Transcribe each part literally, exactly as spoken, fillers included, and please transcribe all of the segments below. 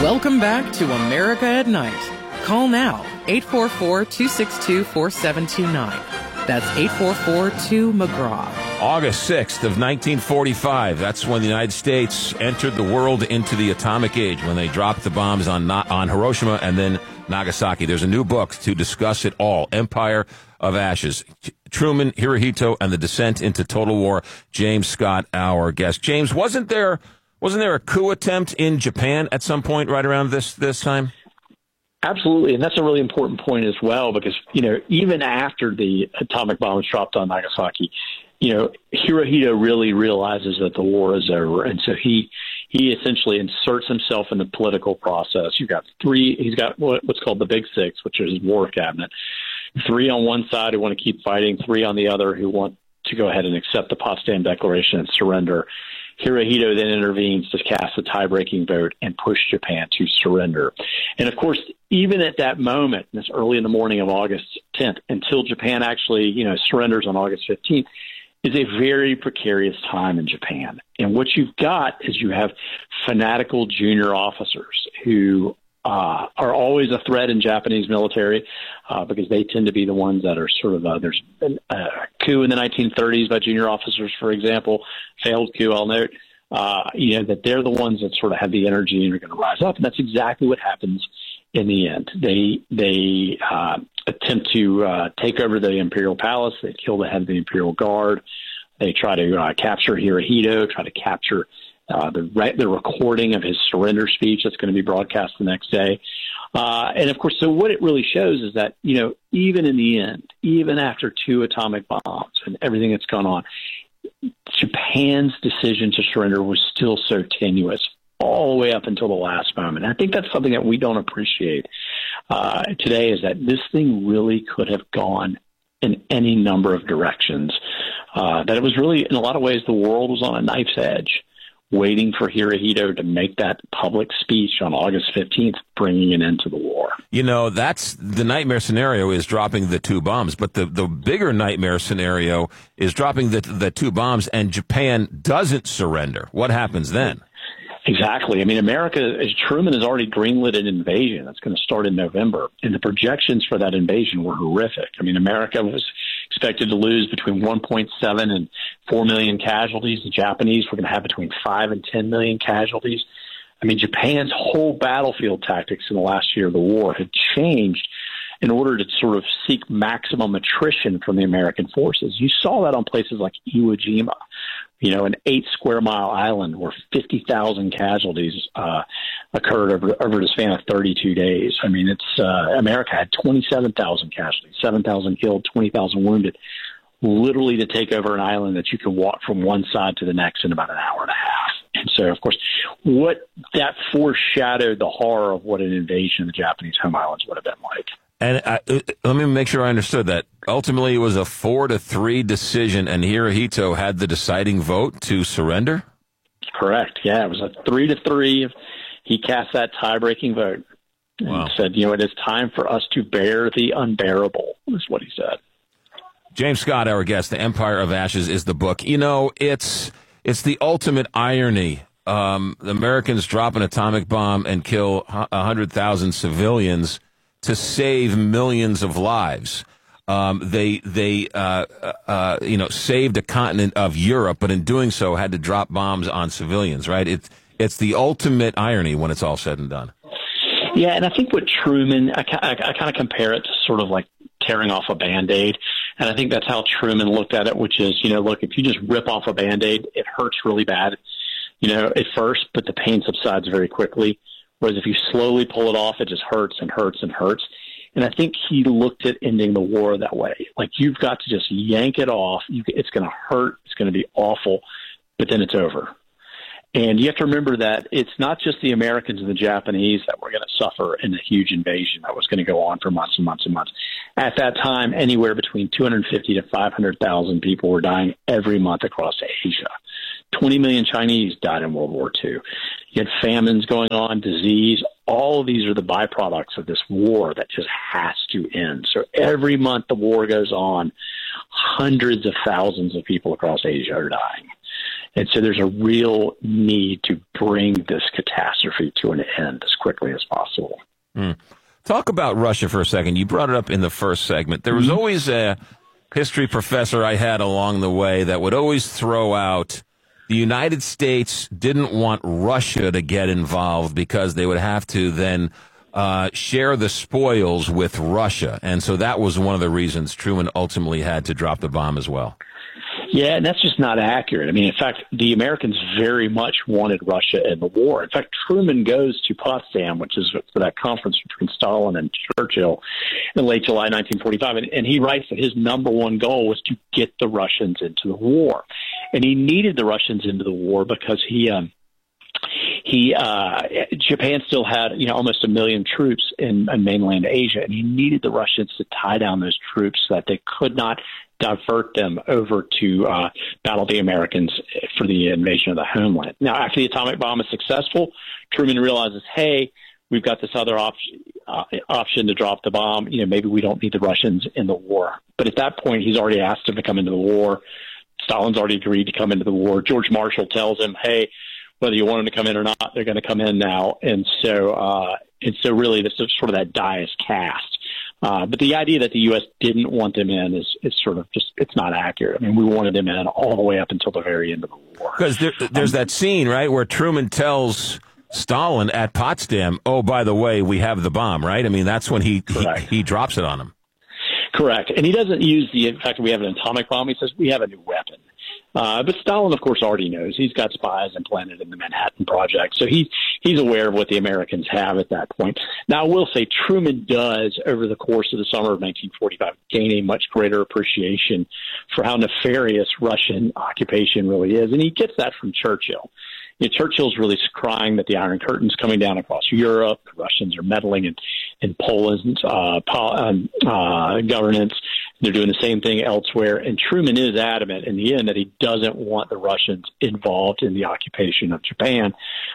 Welcome back to America at Night. Call now, eight four four, two six two, four seven two nine. That's eight four four, two, McGraw. August sixth of nineteen forty-five. That's when the United States entered the world into the atomic age, when they dropped the bombs on on Hiroshima and then Nagasaki. There's a new book to discuss it all, Empire of Ashes. Truman, Hirohito, and the Descent into Total War. James Scott, our guest. James, wasn't there wasn't there a coup attempt in Japan at some point right around this this time? Absolutely, and that's a really important point as well, because, you know, even after the atomic bombs dropped on Nagasaki, you know, Hirohito really realizes that the war is over, and so he he essentially inserts himself in the political process. You've got three. He's got what, what's called the Big Six, which is his war cabinet. Three on one side who want to keep fighting, three on the other who want to go ahead and accept the Potsdam Declaration and surrender. Hirohito then intervenes to cast a tie-breaking vote and push Japan to surrender. And, of course, even at that moment, this early in the morning of August tenth, until Japan actually, you know, surrenders on August fifteenth, is a very precarious time in Japan. And what you've got is you have fanatical junior officers who uh, are always a threat in Japanese military uh, because they tend to be the ones that are sort of uh, – there's been a coup in the nineteen thirties by junior officers, for example, failed coup, I'll note, uh, you know, that they're the ones that sort of have the energy and are going to rise up. And that's exactly what happens in the end. They they uh, attempt to uh, take over the Imperial Palace. They kill the head of the Imperial Guard. They try to uh, capture Hirohito, try to capture uh, the re- the recording of his surrender speech that's going to be broadcast the next day. Uh, and, of course, so what it really shows is that, you know, even in the end, even after two atomic bombs and everything that's gone on, Japan's decision to surrender was still so tenuous all the way up until the last moment. And I think that's something that we don't appreciate uh, today, is that this thing really could have gone in any number of directions, uh, that it was really, in a lot of ways, the world was on a knife's edge, waiting for Hirohito to make that public speech on August fifteenth, bringing an end to the war. You know, that's the nightmare scenario, is dropping the two bombs. But the, the bigger nightmare scenario is dropping the, the two bombs and Japan doesn't surrender. What happens then? Exactly. I mean, America, as Truman has already greenlit an invasion that's going to start in November, and the projections for that invasion were horrific. I mean, America was expected to lose between one point seven and four million casualties. The Japanese were going to have between five and ten million casualties. I mean, Japan's whole battlefield tactics in the last year of the war had changed in order to sort of seek maximum attrition from the American forces. You saw that on places like Iwo Jima, you know, an eight square mile island where fifty thousand casualties uh, occurred over, over the span of thirty-two days. I mean, it's uh, America had twenty-seven thousand casualties, seven thousand killed, twenty thousand wounded, literally to take over an island that you can walk from one side to the next in about an hour and a half. And so, of course, what that foreshadowed the horror of what an invasion of the Japanese home islands would have been like. And I, let me make sure I understood that. Ultimately, it was a four to three decision, and Hirohito had the deciding vote to surrender? Correct. Yeah, it was a three to three. He cast that tie-breaking vote and wow. said, you know, it is time for us to bear the unbearable, is what he said. James Scott, our guest, The Empire of Ashes is the book. You know, it's it's the ultimate irony. Um, the Americans drop an atomic bomb and kill one hundred thousand civilians to save millions of lives. Um, they, they, uh, uh, you know, saved a continent of Europe, but in doing so had to drop bombs on civilians, right? It's, it's the ultimate irony when it's all said and done. Yeah, and I think what Truman, I, I, I kind of compare it to sort of like tearing off a Band-Aid. And I think that's how Truman looked at it, which is, you know, look, if you just rip off a Band-Aid, it hurts really bad, you know, at first, but the pain subsides very quickly. Whereas if you slowly pull it off, it just hurts and hurts and hurts. And I think he looked at ending the war that way. Like, you've got to just yank it off. You, it's going to hurt. It's going to be awful, but then it's over. And you have to remember that it's not just the Americans and the Japanese that were going to suffer in the huge invasion that was going to go on for months and months and months. At that time, anywhere between two hundred fifty to five hundred thousand people were dying every month across Asia. twenty million Chinese died in World War Two. You had famines going on, disease. All of these are the byproducts of this war that just has to end. So every month the war goes on, hundreds of thousands of people across Asia are dying. And so there's a real need to bring this catastrophe to an end as quickly as possible. Mm. Talk about Russia for a second. You brought it up in the first segment. There was mm-hmm. always a history professor I had along the way that would always throw out the United States didn't want Russia to get involved because they would have to then uh, share the spoils with Russia. And so that was one of the reasons Truman ultimately had to drop the bomb as well. Yeah, and that's just not accurate. I mean, in fact, the Americans very much wanted Russia in the war. In fact, Truman goes to Potsdam, which is for that conference between Stalin and Churchill in late July nineteen forty-five, and, and he writes that his number one goal was to get the Russians into the war. And he needed the Russians into the war because he um, he uh, Japan still had, you know, almost a million troops in, in mainland Asia, and he needed the Russians to tie down those troops so that they could not divert them over to uh, battle the Americans for the invasion of the homeland. Now, after the atomic bomb is successful, Truman realizes, hey, we've got this other option, uh, option to drop the bomb. You know, maybe we don't need the Russians in the war. But at that point, he's already asked them to come into the war. Stalin's already agreed to come into the war. George Marshall tells him, hey, whether you want them to come in or not, they're going to come in now. And so, uh, and so really, this is sort of that die is cast. Uh, but the idea that the U S didn't want them in is, is sort of just, it's not accurate. I mean, we wanted them in all the way up until the very end of the war. Because there, there's um, that scene, right, where Truman tells Stalin at Potsdam, oh, by the way, we have the bomb, right? I mean, that's when he, he, he drops it on him. Correct. And he doesn't use the fact that we have an atomic bomb. He says we have a new weapon. Uh, but Stalin, of course, already knows. He's got spies implanted in the Manhattan Project. So he, he's aware of what the Americans have at that point. Now, I will say Truman does, over the course of the summer of nineteen forty-five, gain a much greater appreciation for how nefarious Russian occupation really is. And he gets that from Churchill. You know, Churchill's really crying that the Iron Curtain's coming down across Europe. The Russians are meddling in, in Poland's uh, po- um, uh, governance. They're doing the same thing elsewhere. And Truman is adamant in the end that he doesn't want the Russians involved in the occupation of Japan.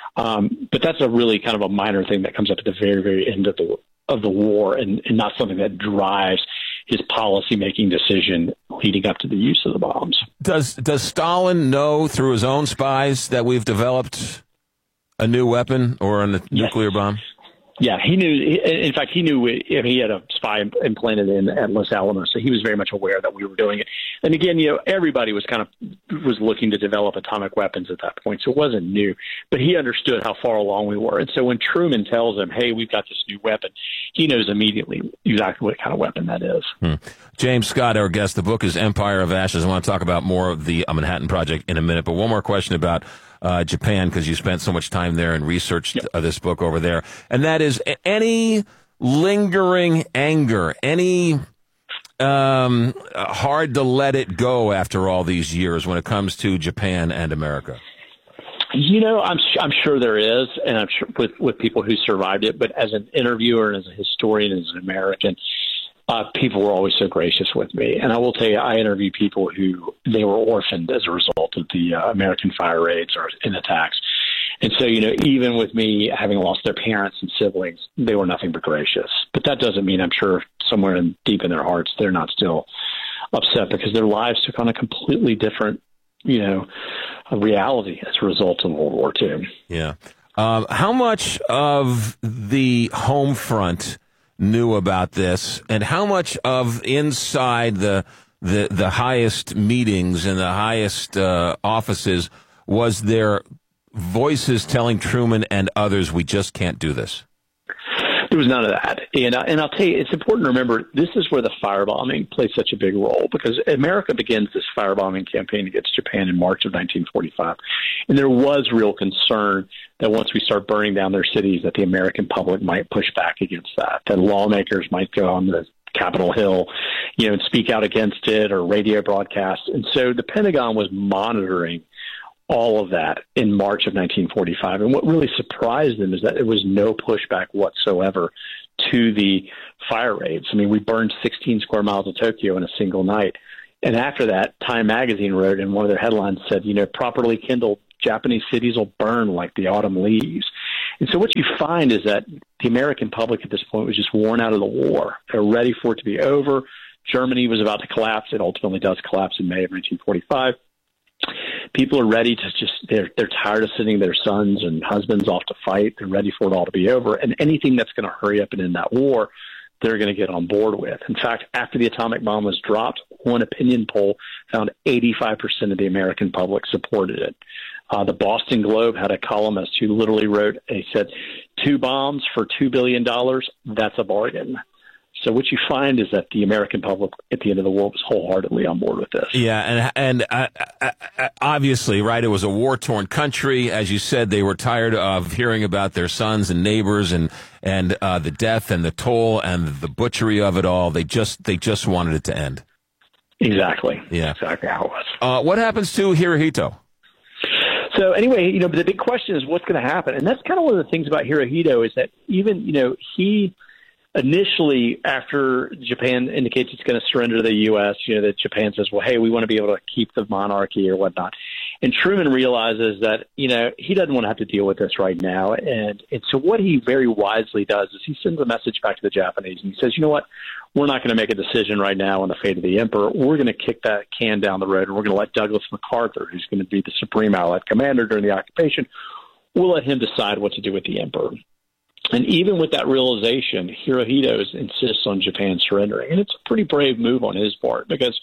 Um, but that's a really kind of a minor thing that comes up at the very, very end of the of the war, and, and not something that drives his policy-making decision leading up to the use of the bombs. Does does Stalin know through his own spies that we've developed a new weapon or a nuclear yes. bomb? Yeah, he knew. In fact, he knew he had a spy implanted in at Los Alamos, so he was very much aware that we were doing it. And again, you know, everybody was kind of was looking to develop atomic weapons at that point, so it wasn't new. But he understood how far along we were, and so when Truman tells him, "Hey, we've got this new weapon," he knows immediately exactly what kind of weapon that is. Hmm. James Scott, our guest. The book is Empire of Ashes. I want to talk about more of the Manhattan Project in a minute, but one more question about Uh, Japan, because you spent so much time there and researched yep. uh, this book over there. And that is any lingering anger, any um, hard to let it go after all these years when it comes to Japan and America? You know, I'm I'm sure there is, and I'm sure with, with people who survived it. But as an interviewer and as a historian, as an American, Uh, people were always so gracious with me. And I will tell you, I interview people who they were orphaned as a result of the uh, American fire raids or in attacks. And so, you know, even with me having lost their parents and siblings, they were nothing but gracious. But that doesn't mean, I'm sure somewhere in, deep in their hearts, they're not still upset because their lives took on a completely different, you know, reality as a result of World War Two. Yeah. Um, how much of the home front knew about this, and how much of inside the the the highest meetings and the highest uh, offices was there voices telling Truman and others, we just can't do this? There was none of that. And, uh, and I'll tell you, it's important to remember this is where the firebombing plays such a big role, because America begins this firebombing campaign against Japan in March of nineteen forty-five. And there was real concern that once we start burning down their cities, that the American public might push back against that, that lawmakers might go on the Capitol Hill, you know, and speak out against it, or radio broadcasts. And so the Pentagon was monitoring all of that in March of nineteen forty-five. And what really surprised them is that there was no pushback whatsoever to the fire raids. I mean, we burned sixteen square miles of Tokyo in a single night. And after that, Time magazine wrote, and one of their headlines said, you know, properly kindled Japanese cities will burn like the autumn leaves. And so what you find is that the American public at this point was just worn out of the war. They're ready for it to be over. Germany was about to collapse. It ultimately does collapse in May of nineteen forty-five. People are ready to just, they're, they're tired of sending their sons and husbands off to fight. They're ready for it all to be over. And anything that's going to hurry up and end that war, they're going to get on board with. In fact, after the atomic bomb was dropped, one opinion poll found eighty-five percent of the American public supported it. Uh, the Boston Globe had a columnist who literally wrote, he said, two bombs for two billion dollars, that's a bargain. So what you find is that the American public at the end of the war was wholeheartedly on board with this. Yeah, and and uh, uh, obviously, right, it was a war-torn country. As you said, they were tired of hearing about their sons and neighbors and and uh, the death and the toll and the butchery of it all. They just they just wanted it to end. Exactly. Yeah. Exactly how it was. Uh, what happens to Hirohito? So anyway, you know, the big question is what's going to happen. And that's kind of one of the things about Hirohito is that even, you know, he initially, after Japan indicates it's going to surrender to the U S, you know, that Japan says, well, hey, we want to be able to keep the monarchy or whatnot. And Truman realizes that, you know, he doesn't want to have to deal with this right now. And, and so what he very wisely does is he sends a message back to the Japanese and he says, you know what, we're not going to make a decision right now on the fate of the emperor. We're going to kick that can down the road and we're going to let Douglas MacArthur, who's going to be the Supreme Allied Commander during the occupation, we'll let him decide what to do with the emperor. And even with that realization, Hirohito insists on Japan surrendering. And it's a pretty brave move on his part because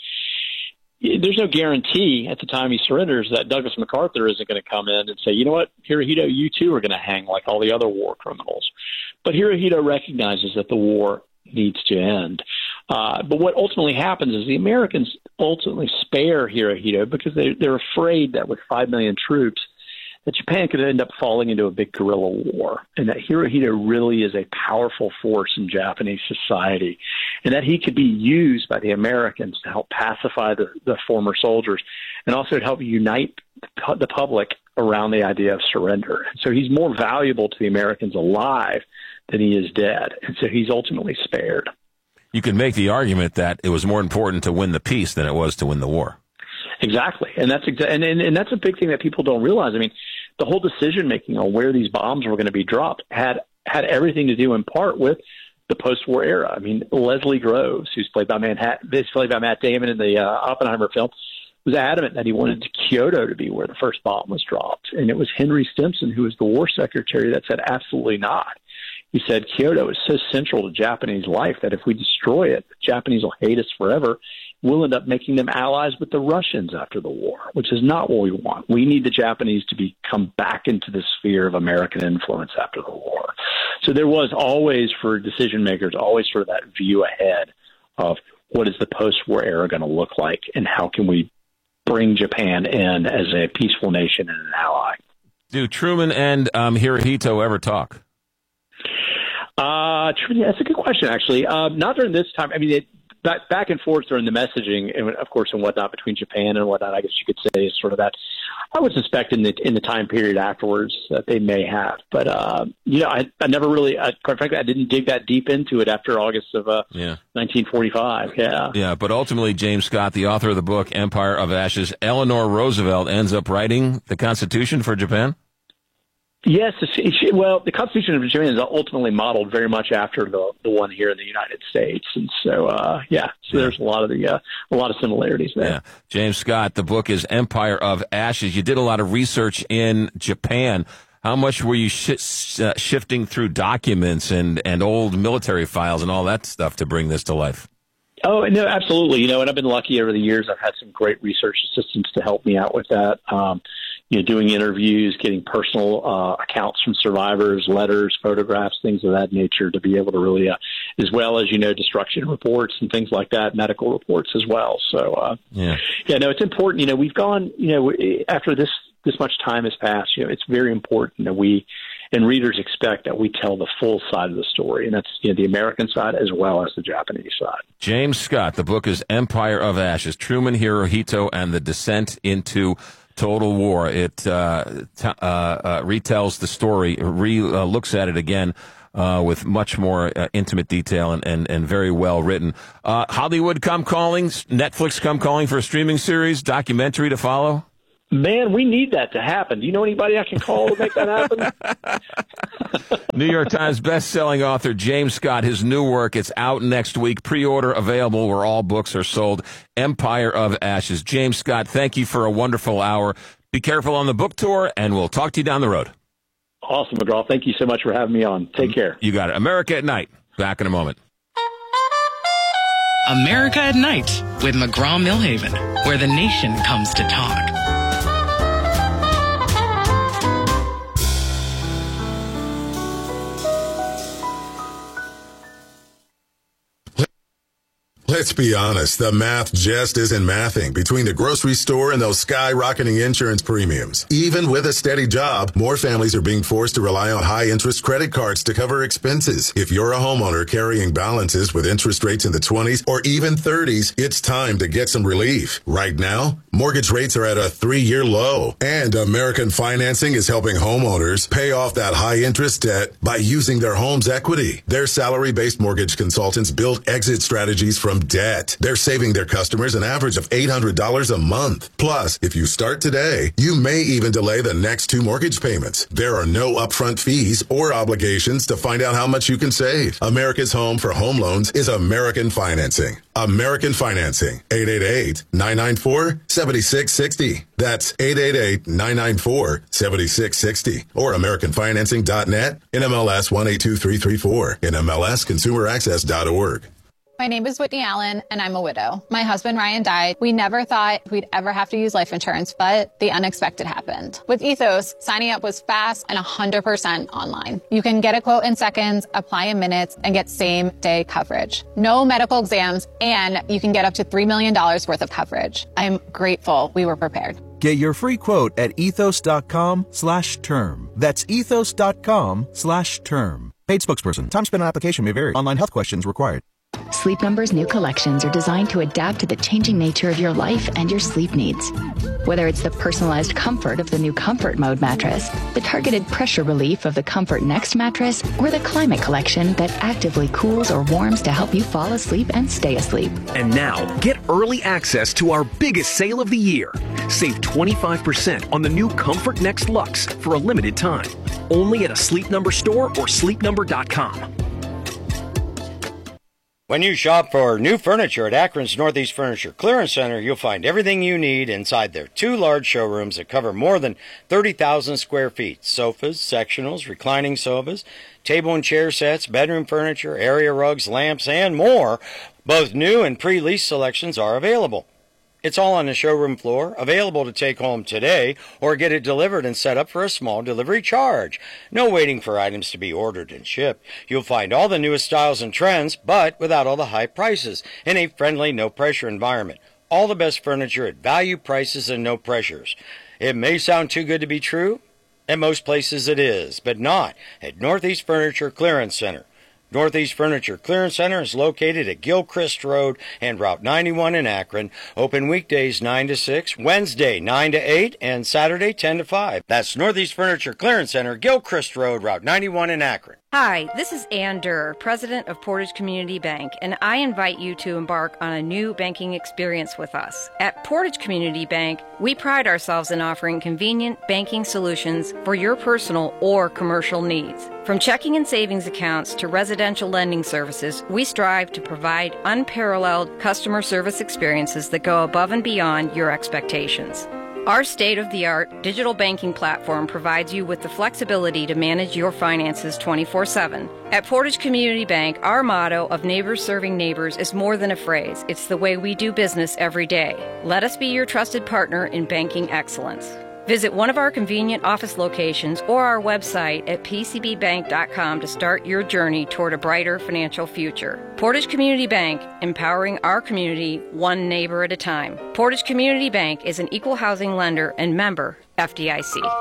there's no guarantee at the time he surrenders that Douglas MacArthur isn't going to come in and say, you know what, Hirohito, you too are going to hang like all the other war criminals. But Hirohito recognizes that the war needs to end. Uh, but what ultimately happens is the Americans ultimately spare Hirohito because they, they're afraid that with five million troops, that Japan could end up falling into a big guerrilla war, and that Hirohito really is a powerful force in Japanese society, and that he could be used by the Americans to help pacify the, the former soldiers and also to help unite the public around the idea of surrender. So he's more valuable to the Americans alive than he is dead, and so he's ultimately spared. You could make the argument that it was more important to win the peace than it was to win the war. Exactly, and that's exa- and, and and that's a big thing that people don't realize. I mean, the whole decision making on where these bombs were going to be dropped had had everything to do in part with the post-war era. I mean, Leslie Groves, who's played by Manhattan, who's played by Matt Damon in the uh, Oppenheimer film, was adamant that he wanted Kyoto to be where the first bomb was dropped, and it was Henry Stimson, who was the war secretary, that said absolutely not. He said Kyoto is so central to Japanese life that if we destroy it, the Japanese will hate us forever. We'll end up making them allies with the Russians after the war, which is not what we want. We need the Japanese to be come back into the sphere of American influence after the war. So there was always, for decision makers, always sort of that view ahead of what is the post-war era going to look like and how can we bring Japan in as a peaceful nation and an ally. Do Truman and um, Hirohito ever talk? Uh, that's a good question, actually. Uh, not during this time. I mean, it, back, back and forth during the messaging, and of course, and whatnot between Japan and whatnot, I guess you could say is sort of that. I would suspect in the in the time period afterwards that they may have, but uh, you know, I, I never really, I, quite frankly, I didn't dig that deep into it after August of uh, yeah. nineteen forty-five. Yeah, yeah. But ultimately, James Scott, the author of the book Empire of Ashes, Eleanor Roosevelt ends up writing the Constitution for Japan. Yes, it's, it's, well, the Constitution of Japan is ultimately modeled very much after the the one here in the United States, and so uh, yeah, so yeah. there's a lot of the uh, a lot of similarities there. Yeah, James Scott, the book is Empire of Ashes. You did a lot of research in Japan. How much were you sh- uh, shifting through documents and and old military files and all that stuff to bring this to life? Oh, no, absolutely. You know, and I've been lucky over the years. I've had some great research assistants to help me out with that. Um, you know, doing interviews, getting personal uh, accounts from survivors, letters, photographs, things of that nature to be able to really, uh, as well as, you know, destruction reports and things like that, medical reports as well. So, uh, yeah, yeah, no, it's important. You know, we've gone, you know, after this, this much time has passed, you know, it's very important that we, and readers expect that we tell the full side of the story, and that's, you know, the American side as well as the Japanese side. James Scott, the book is Empire of Ashes, Truman, Hirohito, and the Descent into Total War. It uh, t- uh, uh, retells the story, re uh, looks at it again uh, with much more uh, intimate detail and, and, and very well written. Uh, Hollywood come calling, Netflix come calling for a streaming series, documentary to follow? Man, we need that to happen. Do you know anybody I can call to make that happen? New York Times best-selling author James Scott, his new work, it's out next week. Pre-order available where all books are sold. Empire of Ashes. James Scott, thank you for a wonderful hour. Be careful on the book tour, and we'll talk to you down the road. Awesome, McGraw. Thank you so much for having me on. Take care. You got it. America at Night. Back in a moment. America at Night with McGraw-Milhaven, where the nation comes to talk. Let's be honest, the math just isn't mathing between the grocery store and those skyrocketing insurance premiums. Even with a steady job, more families are being forced to rely on high-interest credit cards to cover expenses. If you're a homeowner carrying balances with interest rates in the twenties or even thirties, it's time to get some relief. Right now, mortgage rates are at a three-year low, and American Financing is helping homeowners pay off that high-interest debt by using their home's equity. Their salary-based mortgage consultants build exit strategies from debt. They're saving their customers an average of eight hundred dollars a month. Plus, if you start today, you may even delay the next two mortgage payments. There are no upfront fees or obligations to find out how much you can save. America's home for home loans is American Financing. American Financing. eight eight eight, nine nine four, seven six six zero. That's eight eight eight, nine nine four, seven six six zero. Or American Financing dot net, N M L S one eight two three three four, N M L S consumer access dot org. My name is Whitney Allen, and I'm a widow. My husband, Ryan, died. We never thought we'd ever have to use life insurance, but the unexpected happened. With Ethos, signing up was fast and one hundred percent online. You can get a quote in seconds, apply in minutes, and get same-day coverage. No medical exams, and you can get up to three million dollars worth of coverage. I'm grateful we were prepared. Get your free quote at ethos.com slash term. That's ethos.com slash term. Paid spokesperson. Time spent on application may vary. Online health questions required. Sleep Number's new collections are designed to adapt to the changing nature of your life and your sleep needs. Whether it's the personalized comfort of the new Comfort Mode mattress, the targeted pressure relief of the Comfort Next mattress, or the Climate Collection that actively cools or warms to help you fall asleep and stay asleep. And now, get early access to our biggest sale of the year. Save twenty-five percent on the new Comfort Next Luxe for a limited time. Only at a Sleep Number store or sleep number dot com. When you shop for new furniture at Akron's Northeast Furniture Clearance Center, you'll find everything you need inside their two large showrooms that cover more than thirty thousand square feet. Sofas, sectionals, reclining sofas, table and chair sets, bedroom furniture, area rugs, lamps, and more. Both new and pre-lease selections are available. It's all on the showroom floor, available to take home today or get it delivered and set up for a small delivery charge. No waiting for items to be ordered and shipped. You'll find all the newest styles and trends, but without all the high prices, in a friendly, no-pressure environment. All the best furniture at value prices and no pressures. It may sound too good to be true. At most places it is, but not at Northeast Furniture Clearance Center. Northeast Furniture Clearance Center is located at Gilchrist Road and Route ninety-one in Akron. Open weekdays nine to six, Wednesday nine to eight, and Saturday ten to five. That's Northeast Furniture Clearance Center, Gilchrist Road, Route ninety-one in Akron. Hi, this is Ann Durr, president of Portage Community Bank, and I invite you to embark on a new banking experience with us. At Portage Community Bank, we pride ourselves in offering convenient banking solutions for your personal or commercial needs. From checking and savings accounts to residential lending services, we strive to provide unparalleled customer service experiences that go above and beyond your expectations. Our state-of-the-art digital banking platform provides you with the flexibility to manage your finances twenty-four seven. At Portage Community Bank, our motto of neighbors serving neighbors is more than a phrase. It's the way we do business every day. Let us be your trusted partner in banking excellence. Visit one of our convenient office locations or our website at p c b bank dot com to start your journey toward a brighter financial future. Portage Community Bank, empowering our community one neighbor at a time. Portage Community Bank is an equal housing lender and member F D I C.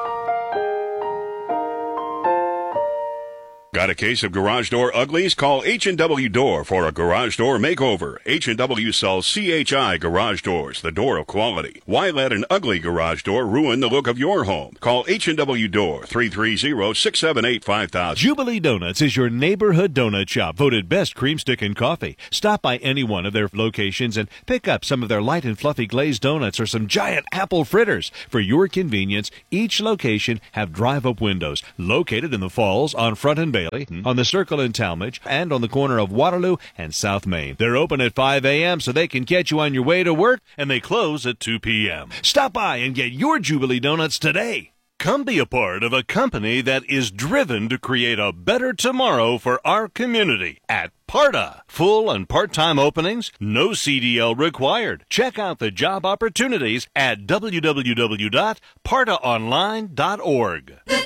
Got a case of garage door uglies? Call H and W Door for a garage door makeover. H and W sells C H I garage doors, the door of quality. Why let an ugly garage door ruin the look of your home? Call H and W Door, three three zero, six seven eight, five thousand. Jubilee Donuts is your neighborhood donut shop, voted best cream stick and coffee. Stop by any one of their locations and pick up some of their light and fluffy glazed donuts or some giant apple fritters. For your convenience, each location have drive-up windows located in the Falls, on Front and Bale, daily on the Circle in Talmadge and on the corner of Waterloo and South Main. They're open at five a.m. so they can get you on your way to work, and they close at two p.m. Stop by and get your Jubilee Donuts today. Come be a part of a company that is driven to create a better tomorrow for our community at Parta. Full and part-time openings, no C D L required. Check out the job opportunities at w w w dot parta online dot org.